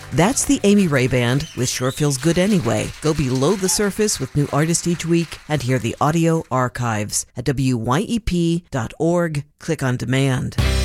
That's the Amy Ray Band with Sure Feels Good Anyway. Go below the surface with new artists each week and hear the audio archives at wyep.org. Click on demand.